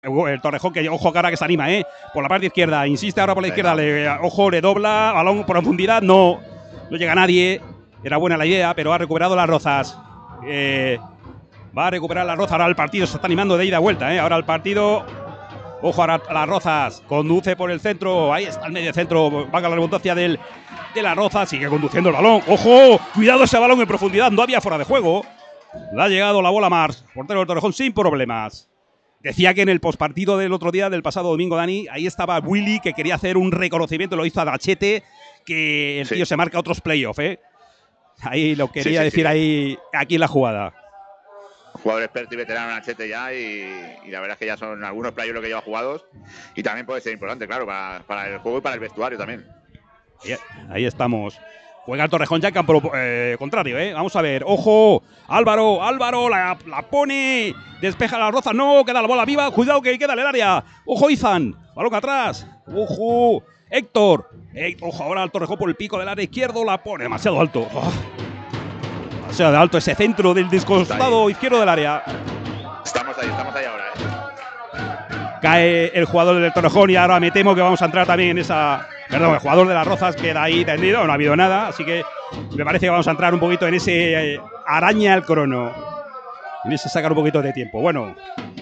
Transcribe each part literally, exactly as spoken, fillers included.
El Torrejón, que ojo, cara que se anima, ¿eh? Por la parte izquierda, insiste ahora por la izquierda, le, ojo, le dobla, balón por profundidad, no, no llega nadie. Era buena la idea, pero ha recuperado las Rozas. Eh, va a recuperar las Rozas, ahora el partido se está animando de ida y vuelta, ¿eh? Ahora el partido, ojo, ahora las Rozas, conduce por el centro, ahí está el medio centro, valga la redundancia del, de las Rozas, sigue conduciendo el balón. Ojo, cuidado ese balón en profundidad, no había fuera de juego. Le ha llegado la bola a Mars, portero del Torrejón sin problemas. Decía que en el postpartido del otro día, del pasado domingo, Dani, ahí estaba Willy, que quería hacer un reconocimiento, lo hizo a Dachete, que el sí. tío se marca otros playoffs, ¿eh? Ahí lo quería sí, sí, decir sí. ahí, aquí en la jugada. Jugador experto y veterano en Dachete ya, y, y la verdad es que ya son algunos playoffs lo que lleva jugados, y también puede ser importante, claro, para, para el juego y para el vestuario también. Ahí, ahí estamos. Juega el Torrejón ya en campo eh, contrario, ¿eh? Vamos a ver. ¡Ojo! Álvaro, Álvaro, la, la pone. Despeja la Roza. No, queda la bola viva. Cuidado que queda en el área. ¡Ojo, Izan! Balón atrás. ¡Ojo! Héctor. Héctor. Ojo, ahora el Torrejón por el pico del área izquierdo. La pone demasiado alto. Oh. Demasiado alto ese centro del descostado izquierdo del área. Estamos ahí, estamos ahí ahora, ¿eh? Cae el jugador del Torrejón y ahora me temo que vamos a entrar también en esa… Perdón, el jugador de las Rozas queda ahí tendido, no ha habido nada, así que me parece que vamos a entrar un poquito en ese eh, araña el crono. En ese sacar un poquito de tiempo. Bueno.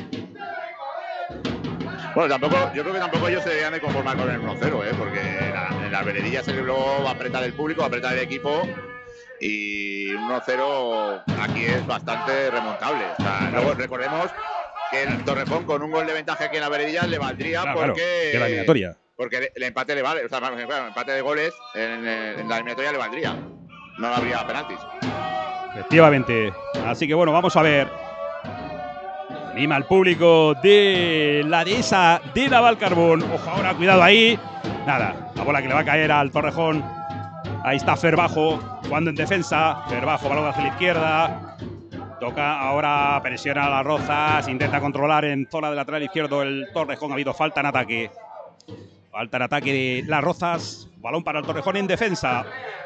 Bueno, tampoco, yo creo que tampoco ellos se deberían de conformar con el uno cero, ¿eh? Porque en, la, en las veredillas el luego va a apretar el público, va a apretar el equipo. Y un uno cero aquí es bastante remontable. O sea, luego recordemos que el Torrejón con un gol de ventaja aquí en la veredilla le valdría claro, porque… Claro, que la eliminatoria. Porque el empate le vale, o sea, el empate de goles en, en la eliminatoria le valdría. No habría penaltis. Efectivamente. Así que bueno, vamos a ver. Anima al público de la dehesa de Navalcarbón. Ojo ahora, cuidado ahí. Nada, la bola que le va a caer al Torrejón. Ahí está Ferbajo, jugando en defensa. Ferbajo, balón hacia la izquierda. Toca ahora, presiona a las Rozas. Intenta controlar en zona de lateral izquierdo el Torrejón. Ha habido falta en ataque. Falta en ataque de las Rozas. Balón para el Torrejón en defensa.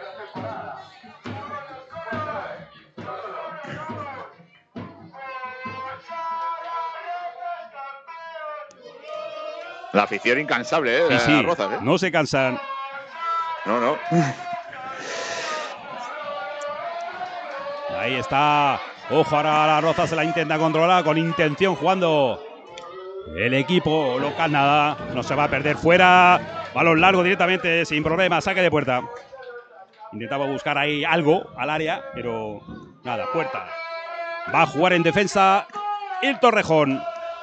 La afición incansable, ¿eh? De sí, sí. las Rozas, ¿eh? No se cansan. No, no. Ahí está. Ojo, ahora la Rozas se la intenta controlar con intención jugando. El equipo local, nada, no se va a perder fuera. Balón largo directamente, sin problema, saque de puerta. Intentaba buscar ahí algo al área, pero nada, puerta. Va a jugar en defensa el Torrejón.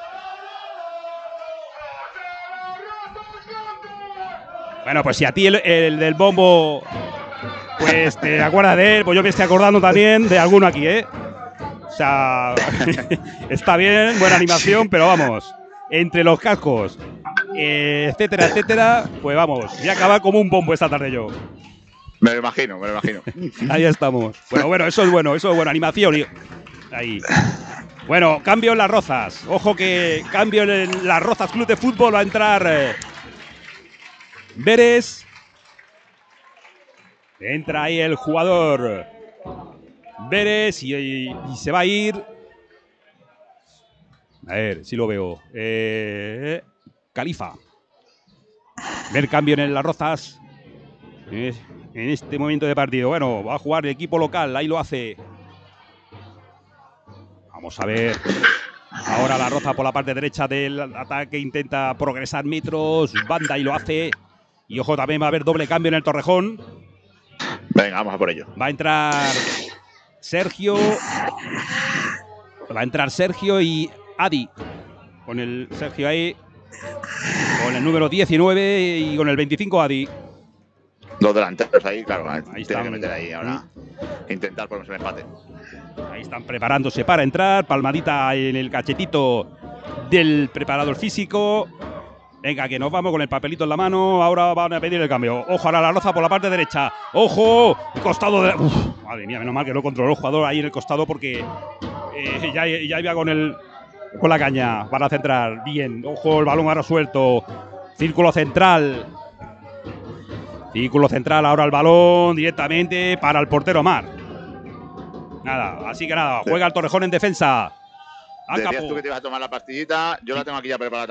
Bueno, pues si a ti el, el del bombo, pues te acuerdas de él, pues yo me estoy acordando también de alguno aquí, ¿eh? O sea, está bien, buena animación, pero vamos… Entre los cascos, eh, etcétera, etcétera, pues vamos, voy a acabar como un bombo esta tarde yo. Me lo imagino, me lo imagino. Ahí estamos. Bueno, bueno, eso es bueno, eso es bueno, animación. Ahí. Bueno, cambio en las Rozas. Ojo que cambio en las Rozas Club de Fútbol. Va a entrar eh, Veres. Entra ahí el jugador Veres y, y, y se va a ir… A ver, si lo veo. Eh, Califa. Ver cambio en las Rozas. Eh, en este momento de partido. Bueno, va a jugar el equipo local. Ahí lo hace. Vamos a ver. Ahora la Roza por la parte derecha del ataque. Intenta progresar metros. Banda y lo hace. Y ojo, también va a haber doble cambio en el Torrejón. Venga, vamos a por ello. Va a entrar Sergio. Va a entrar Sergio y Adi, con el Sergio ahí, con el número diecinueve y con el veinticinco Adi. Dos delanteros ahí, claro, ahí tiene están, que meter ahí ahora, ¿sí? Intentar por el empate. Ahí están preparándose para entrar, palmadita en el cachetito del preparador físico. Venga, que nos vamos con el papelito en la mano, ahora van a pedir el cambio. Ojo, ahora la Roza por la parte derecha. ¡Ojo! Costado de… Uf, madre mía, menos mal que no controló el jugador ahí en el costado porque eh, ya, ya iba con el… Con la caña para centrar. Bien. Ojo, el balón ahora suelto. Círculo central. Círculo central. Ahora el balón directamente para el portero Mar. Nada. Así que nada. Juega el Torrejón en defensa. A Decías capo. tú que te ibas a tomar la pastillita. Yo la tengo aquí ya preparada